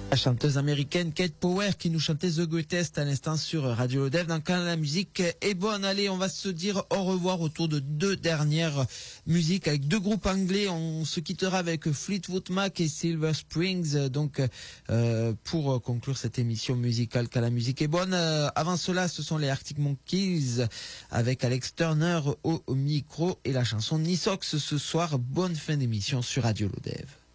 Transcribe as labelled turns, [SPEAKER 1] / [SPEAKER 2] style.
[SPEAKER 1] La chanteuse américaine Kate Power qui nous chantait The Greatest à l'instant sur Radio Lodev. Dans quand la musique est bonne. Allez, on va se dire au revoir autour de deux dernières musiques avec deux groupes anglais. On se quittera avec Fleetwood Mac et Silver Springs. Donc, pour conclure cette émission musicale quand la musique est bonne. Avant cela, ce sont les Arctic Monkeys avec Alex Turner au micro et la chanson Nisox ce soir. Bonne fin d'émission sur Radio Lodev.